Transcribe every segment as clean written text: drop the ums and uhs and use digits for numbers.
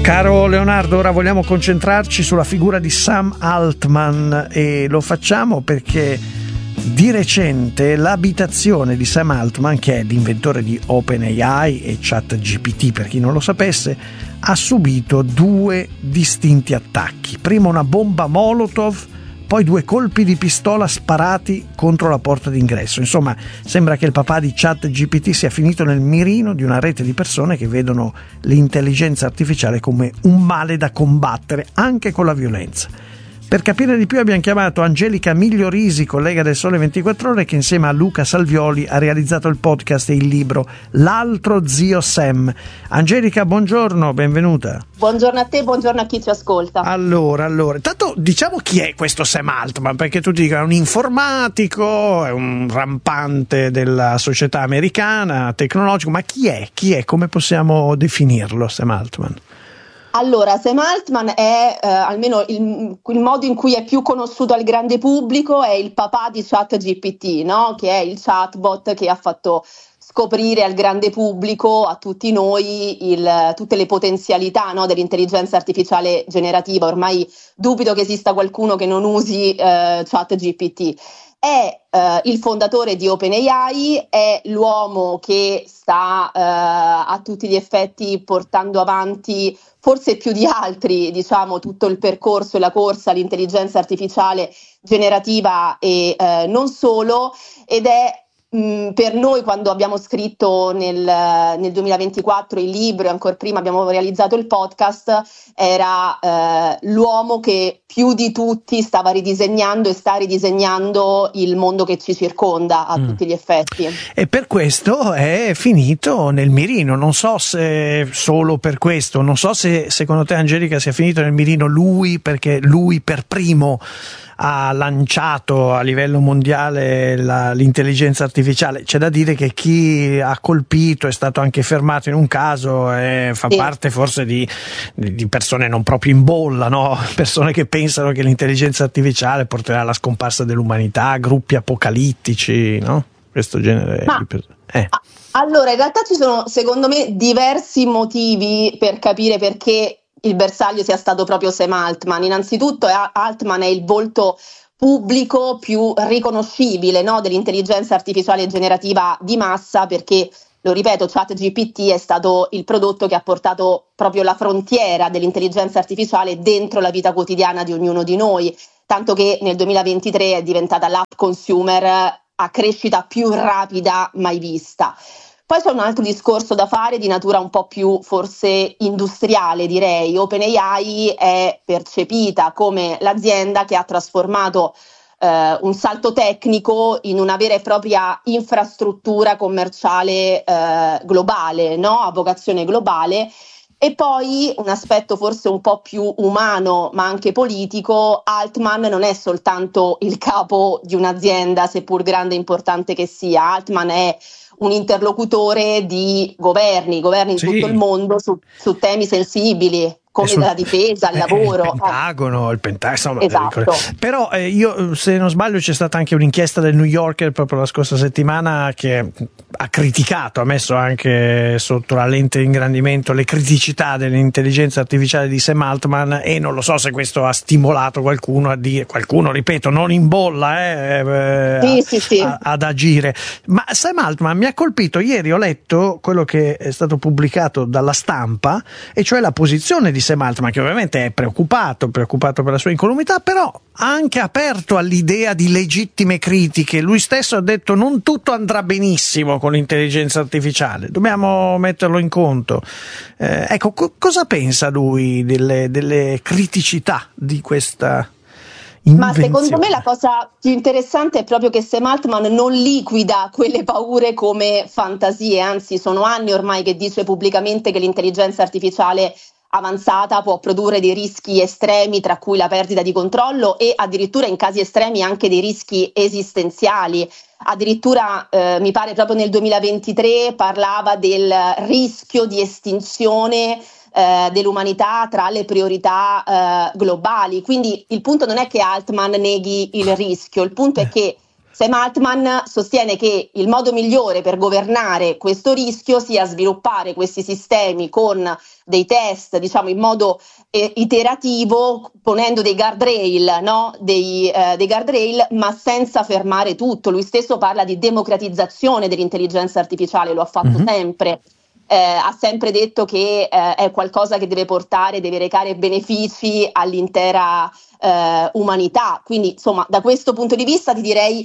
Caro Leonardo, ora vogliamo concentrarci sulla figura di Sam Altman e lo facciamo perché di recente l'abitazione di Sam Altman, che è l'inventore di OpenAI e ChatGPT per chi non lo sapesse, ha subito 2 distinti attacchi. Prima una bomba Molotov, poi 2 colpi di pistola sparati contro la porta d'ingresso. Insomma, sembra che il papà di ChatGPT sia finito nel mirino di una rete di persone che vedono l'intelligenza artificiale come un male da combattere, anche con la violenza. Per capire di più abbiamo chiamato Angelica Migliorisi, collega del Sole 24 Ore, che insieme a Luca Salvioli ha realizzato il podcast e il libro L'altro zio Sam. Angelica, buongiorno, benvenuta. Buongiorno a te, buongiorno a chi ci ascolta. Allora, intanto diciamo chi è questo Sam Altman, perché tutti dicono è un informatico, è un rampante della società americana, tecnologico, ma chi è? Come possiamo definirlo Sam Altman? Allora, Sam Altman è, almeno il modo in cui è più conosciuto al grande pubblico, è il papà di ChatGPT, no? Che è il chatbot che ha fatto scoprire al grande pubblico, a tutti noi, tutte le potenzialità, no, dell'intelligenza artificiale generativa. Ormai dubito che esista qualcuno che non usi ChatGPT. È il fondatore di OpenAI, è l'uomo che sta a tutti gli effetti portando avanti, forse più di altri, diciamo, tutto il percorso e la corsa all'intelligenza artificiale generativa e non solo, ed è per noi, quando abbiamo scritto nel 2024 il libro e ancora prima abbiamo realizzato il podcast, era l'uomo che più di tutti stava ridisegnando e sta ridisegnando il mondo che ci circonda a tutti gli effetti. E per questo è finito nel mirino. Non so se solo per questo, non so se secondo te, Angelica, sia finito nel mirino lui, perché lui per primo ha lanciato a livello mondiale l'intelligenza artificiale. C'è da dire che chi ha colpito è stato anche fermato in un caso e fa parte forse di persone non proprio in bolla, no? Persone che pensano che l'intelligenza artificiale porterà alla scomparsa dell'umanità, gruppi apocalittici, no? Questo genere di persone. Allora, in realtà ci sono, secondo me, diversi motivi per capire perché il bersaglio sia stato proprio Sam Altman. Innanzitutto Altman è il volto pubblico più riconoscibile, no, dell'intelligenza artificiale generativa di massa, perché, lo ripeto, ChatGPT è stato il prodotto che ha portato proprio la frontiera dell'intelligenza artificiale dentro la vita quotidiana di ognuno di noi, tanto che nel 2023 è diventata l'app consumer a crescita più rapida mai vista. Poi c'è un altro discorso da fare di natura un po' più forse industriale, direi. OpenAI è percepita come l'azienda che ha trasformato un salto tecnico in una vera e propria infrastruttura commerciale globale, no? A vocazione globale. E poi un aspetto forse un po' più umano ma anche politico: Altman non è soltanto il capo di un'azienda, seppur grande e importante che sia. Altman è un interlocutore di governi in tutto il mondo su temi sensibili, come la difesa, il lavoro. Il Pentagono, esatto. Però io, se non sbaglio, c'è stata anche un'inchiesta del New Yorker proprio la scorsa settimana che ha criticato, ha messo anche sotto la lente di ingrandimento le criticità dell'intelligenza artificiale di Sam Altman, e non lo so se questo ha stimolato qualcuno a dire, qualcuno, ripeto, non in bolla, ad agire. Ma Sam Altman mi ha colpito, ieri ho letto quello che è stato pubblicato dalla Stampa, e cioè la posizione di Sam Altman, che ovviamente è preoccupato per la sua incolumità, però ha anche aperto all'idea di legittime critiche. Lui stesso ha detto: non tutto andrà benissimo con l'intelligenza artificiale, dobbiamo metterlo in conto. Ecco, cosa pensa lui delle criticità di questa invenzione? Ma secondo me la cosa più interessante è proprio che Sam Altman non liquida quelle paure come fantasie, anzi sono anni ormai che dice pubblicamente che l'intelligenza artificiale avanzata può produrre dei rischi estremi, tra cui la perdita di controllo e addirittura in casi estremi anche dei rischi esistenziali. Addirittura mi pare proprio nel 2023 parlava del rischio di estinzione dell'umanità tra le priorità globali. Quindi il punto non è che Altman neghi il rischio, il punto è che Sam Altman sostiene che il modo migliore per governare questo rischio sia sviluppare questi sistemi con dei test, diciamo in modo iterativo, ponendo dei guardrail, no? dei guardrail, ma senza fermare tutto. Lui stesso parla di democratizzazione dell'intelligenza artificiale, lo ha fatto sempre. Ha sempre detto che è qualcosa che deve recare benefici all'intera umanità. Quindi, insomma, da questo punto di vista ti direi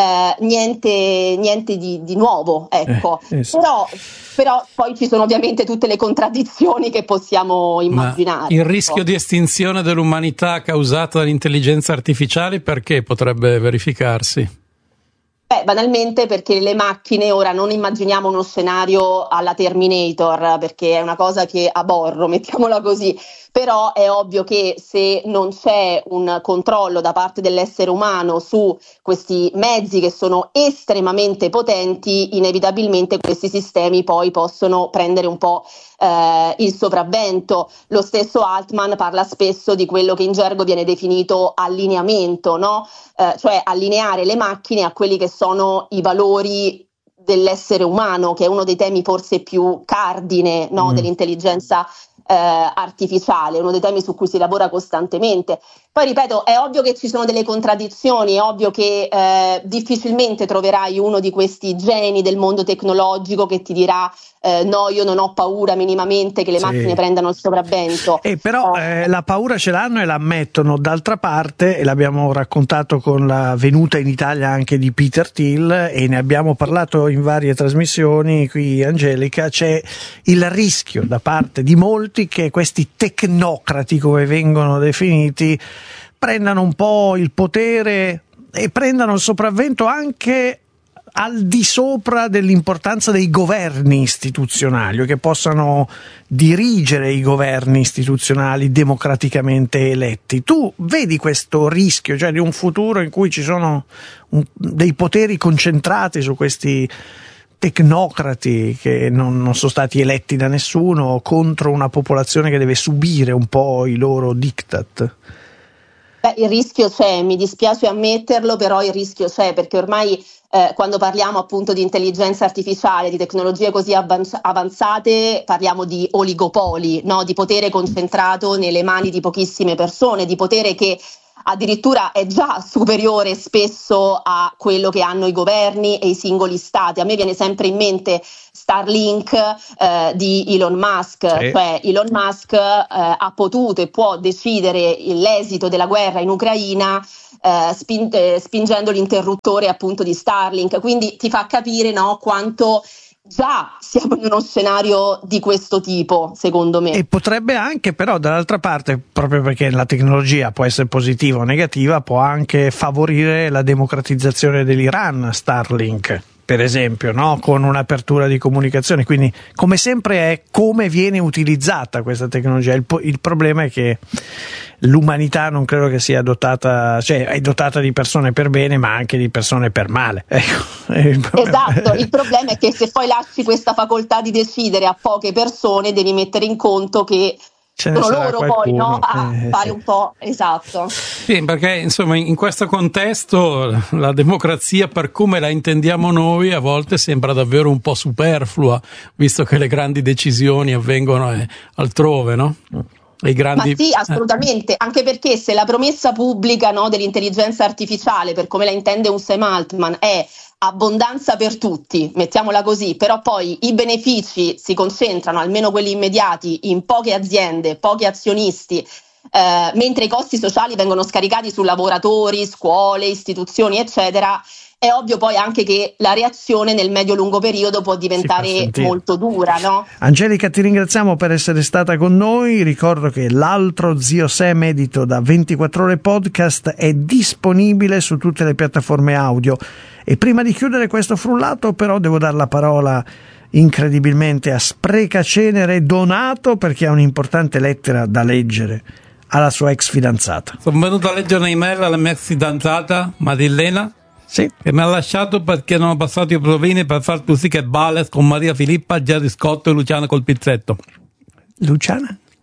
niente di nuovo, ecco. Sì. Però poi ci sono ovviamente tutte le contraddizioni che possiamo immaginare. Ma il rischio di estinzione dell'umanità causata dall'intelligenza artificiale perché potrebbe verificarsi? Banalmente perché le macchine, ora non immaginiamo uno scenario alla Terminator, perché è una cosa che aborro, mettiamola così, però è ovvio che se non c'è un controllo da parte dell'essere umano su questi mezzi che sono estremamente potenti, inevitabilmente questi sistemi poi possono prendere un po' il sopravvento. Lo stesso Altman parla spesso di quello che in gergo viene definito allineamento, no? Cioè allineare le macchine a quelli che sono i valori dell'essere umano, che è uno dei temi forse più cardine, no? Dell'intelligenza artificiale, uno dei temi su cui si lavora costantemente. Poi ripeto, è ovvio che ci sono delle contraddizioni, è ovvio che difficilmente troverai uno di questi geni del mondo tecnologico che ti dirà no, io non ho paura minimamente che le macchine prendano il sopravvento. Però la paura ce l'hanno e l'ammettono. D'altra parte, e l'abbiamo raccontato con la venuta in Italia anche di Peter Thiel, e ne abbiamo parlato in varie trasmissioni qui, Angelica, c'è il rischio da parte di molti che questi tecnocrati, come vengono definiti, prendano un po' il potere e prendano il sopravvento anche al di sopra dell'importanza dei governi istituzionali, o che possano dirigere i governi istituzionali democraticamente eletti. Tu vedi questo rischio, cioè di un futuro in cui ci sono dei poteri concentrati su questi tecnocrati che non sono stati eletti da nessuno, contro una popolazione che deve subire un po' i loro diktat? Il rischio c'è, mi dispiace ammetterlo, però il rischio c'è, perché ormai quando parliamo appunto di intelligenza artificiale, di tecnologie così avanzate, parliamo di oligopoli, no? Di potere concentrato nelle mani di pochissime persone, di potere che addirittura è già superiore spesso a quello che hanno i governi e i singoli stati. A me viene sempre in mente Starlink di Elon Musk, cioè Elon Musk ha potuto e può decidere l'esito della guerra in Ucraina spingendo l'interruttore appunto di Starlink, quindi ti fa capire, no, quanto già siamo in uno scenario di questo tipo, secondo me. E potrebbe anche, però, dall'altra parte, proprio perché la tecnologia può essere positiva o negativa, può anche favorire la democratizzazione dell'Iran, Starlink, per esempio, no? Con un'apertura di comunicazione. Quindi, come sempre, è come viene utilizzata questa tecnologia. Il problema è che l'umanità non credo che sia dotata, cioè è dotata di persone per bene, ma anche di persone per male. Esatto, il problema è che se poi lasci questa facoltà di decidere a poche persone, devi mettere in conto che sono loro qualcuno, poi, no? Fare un po', esatto. Sì, perché insomma in questo contesto la democrazia, per come la intendiamo noi, a volte sembra davvero un po' superflua, visto che le grandi decisioni avvengono altrove, no? Ma sì, assolutamente, anche perché se la promessa pubblica, no, dell'intelligenza artificiale, per come la intende un Sam Altman, è abbondanza per tutti, mettiamola così, però poi i benefici si concentrano, almeno quelli immediati, in poche aziende, pochi azionisti, mentre i costi sociali vengono scaricati su lavoratori, scuole, istituzioni, eccetera. È ovvio poi anche che la reazione nel medio-lungo periodo può diventare molto dura, no? Angelica, ti ringraziamo per essere stata con noi. Ricordo che l'altro Zio Sam, edito da 24 Ore Podcast, è disponibile su tutte le piattaforme audio. E prima di chiudere questo frullato, però, devo dare la parola incredibilmente a Sprecacenere Donato, perché ha un'importante lettera da leggere alla sua ex fidanzata. Sono venuto a leggere un'email alla mia ex fidanzata Madilena, sì, che mi ha lasciato perché non ho passato i provini per far sì che Bales con Maria Filippa, Gerry Scott e Luciana col pizzetto. Luciana?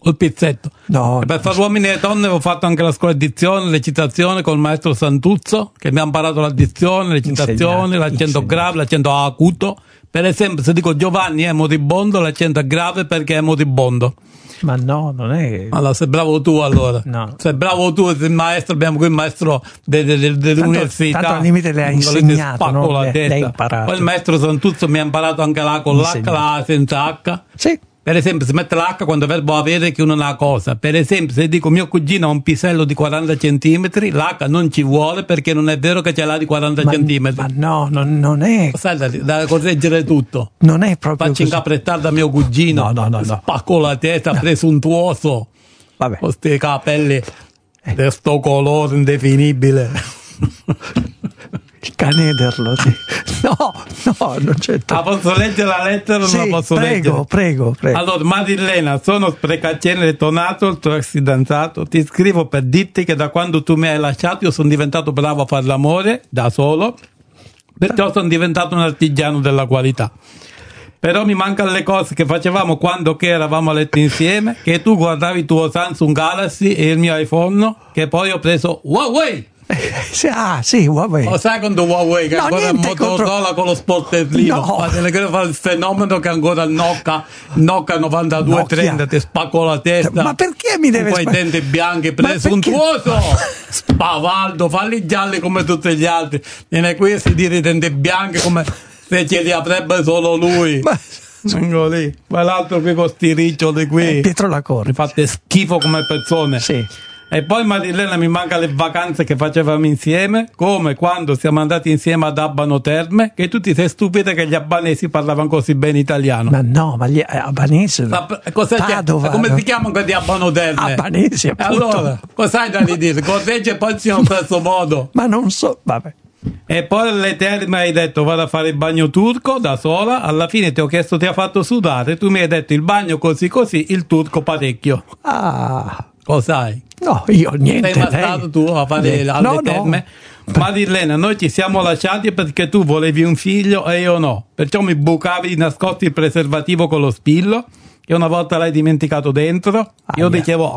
col pizzetto. No, E per fare uomini e donne ho fatto anche la scuola di dizione, recitazione col maestro Santuzzo, che mi ha imparato la dizione, recitazione, l'accento grave, l'accento acuto. Per esempio, se dico Giovanni è moribondo, l'accento è grave perché è moribondo. ma no, non è. Allora, sei bravo tu allora. No. Sei bravo tu, sei il maestro, abbiamo qui il maestro dell'università. Tanto al limite le ha insegnato, no? La Le testa. hai imparato. Poi il maestro Santuzzo mi ha imparato anche la con l'H, la senza H. Sì. Per esempio, si mette l'H quando è verbo avere che uno ha una cosa. Per esempio, se dico mio cugino ha un pisello di 40 centimetri, l'H non ci vuole perché non è vero che ce l'ha di 40 centimetri. Ma no, non è. Sai, da correggere tutto. Non è proprio Faccio così. incaprettare da mio cugino. No. Spacco la testa, presuntuoso. Vabbè. Con sti capelli di sto colore indefinibile. Il canederlo, sì. No, non c'è Posso leggere la lettera o sì, non la posso leggere? Prego. Allora, Marilena, sono Sprecacene Tonato, il tuo ex fidanzato. Ti scrivo per dirti che da quando tu mi hai lasciato io sono diventato bravo a fare l'amore da solo, perciò sono diventato un artigiano della qualità. Però mi mancano le cose che facevamo quando che eravamo a letto insieme, che tu guardavi il tuo Samsung Galaxy e il mio iPhone, che poi ho preso Huawei. Sì, Huawei. Lo sai quando Huawei che No, ancora è Motorola con lo sportellino, No. fa il fenomeno che ancora il Nokia 9230 ti spacco la testa. Ma perché mi deve con quei denti bianchi presuntuoso? Spavaldo, falli gialli come tutti gli altri. Viene qui e si tira i denti bianchi come se ce li avrebbe solo lui. Vengo lì, quell'altro qui con sti riccioli qui. Pietro Lacorte. Mi fate schifo come persone. Sì. E poi Marilena mi manca le vacanze che facevamo insieme, come quando siamo andati insieme ad Abano Terme, che tu ti sei stupita che gli albanesi parlavano così bene italiano. Ma no, ma gli albanesi. Padova, come si chiamano quelli Abano Terme? Albanesi, appunto. Allora, cos'hai da dire? Corregge poi in questo modo. Ma non so, vabbè. E poi alle terme hai detto vado a fare il bagno turco da sola, alla fine ti ho chiesto ti ha fatto sudare, tu mi hai detto il bagno così, il turco parecchio. Ah. Cos'hai? No, io niente. Sei mai stato tu a fare alle terme? Marilena, noi ci siamo lasciati perché tu volevi un figlio e io no. Perciò mi bucavi di nascosto il preservativo con lo spillo, che una volta l'hai dimenticato dentro. Io dicevo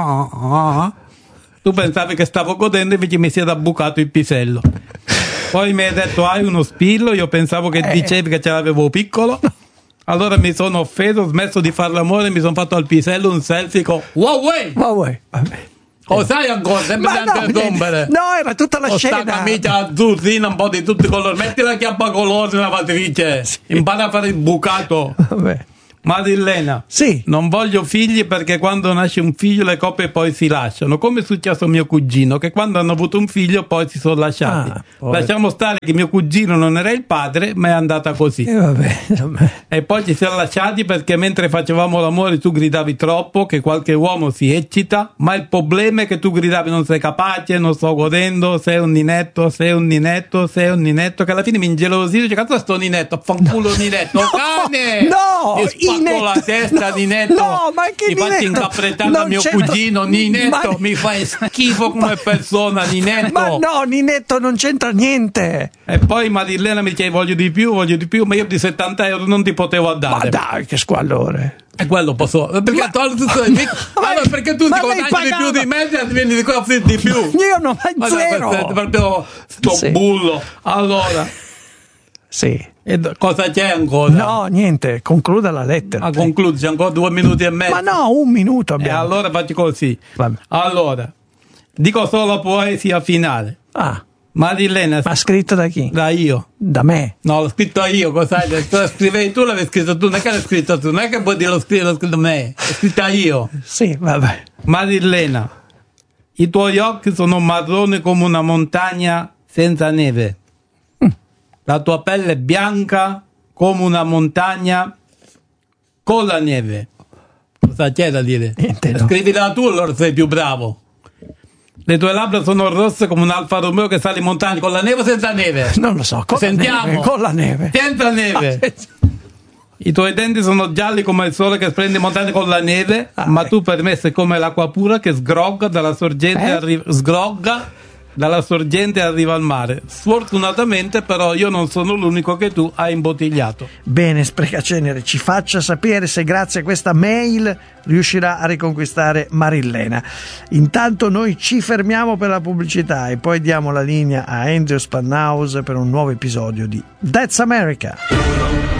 Tu pensavi che stavo godendo, invece mi si era bucato il pisello. Poi mi hai detto hai uno spillo, io pensavo che dicevi che ce l'avevo piccolo. Allora mi sono offeso, ho smesso di fare l'amore e mi sono fatto al pisello un selfie con Huawei. Vabbè. Sai ancora, sempre da interrompere. No, era tutta la scena. Questa camicia azzurrina, un po' di tutti i colori. Metti la chiappa colore, lavatrice. Sì. Impara a fare il bucato. Vabbè. Marilena, sì. Non voglio figli perché quando nasce un figlio le coppie poi si lasciano, come è successo a mio cugino che quando hanno avuto un figlio poi si sono lasciati. Lasciamo stare che mio cugino non era il padre, ma è andata così. Vabbè. E poi ci siamo lasciati perché mentre facevamo l'amore tu gridavi troppo, che qualche uomo si eccita, ma il problema è che tu gridavi non sei capace, non sto godendo, sei un ninetto, che alla fine mi ingelosisce, cazzo è sto ninetto, fanculo ninetto, cane! No! Spacco la testa, Ninetto. No, ma che ti faccio incaprettare da mio cugino, Ninetto. Mi fai schifo come persona, Ninetto. Ma no, Ninetto non c'entra niente. E poi Marilena mi dice voglio di più, ma io di 70 euro non ti potevo dare. Ma dai, che squallore. E quello posso. Perché perché tu ti guadagni di più di me e vieni di qua a offrire di più. Io non ho zero. Proprio sto bullo. Allora. Sì. E cosa c'è ancora? No, niente, concluda la lettera. Conclude, c'è ancora 2 minuti e mezzo. Ma no, 1 minuto abbiamo. E allora faccio così. Vabbè. Allora, dico solo la poesia finale. Marilena. Ma scritto da chi? Da io. Da me? No, l'ho scritto io, cos'hai? Lo scrivevi tu, l'avevi scritto tu, non è che l'hai scritto tu, non è che puoi dire l'ho scritto me, l'ho scritta io. Sì, vabbè. Marilena, i tuoi occhi sono marroni come una montagna senza neve. La tua pelle è bianca come una montagna con la neve. Cosa c'è da dire? Niente, no. Scrivila tu, allora sei più bravo. Le tue labbra sono rosse come un Alfa Romeo che sale in montagna con la neve o senza neve? Non lo so. Sentiamo. Con la neve. Senza neve. I tuoi denti sono gialli come il sole che splende in montagna con la neve, ma tu per me sei come l'acqua pura che sgrogga dalla sorgente, sgrogga dalla sorgente arriva al mare. Sfortunatamente però io non sono l'unico che tu hai imbottigliato. Bene, Sprecacenere, ci faccia sapere se grazie a questa mail riuscirà a riconquistare Marillena. Intanto noi ci fermiamo per la pubblicità e poi diamo la linea a Andrew Spanhaus per un nuovo episodio di That's America.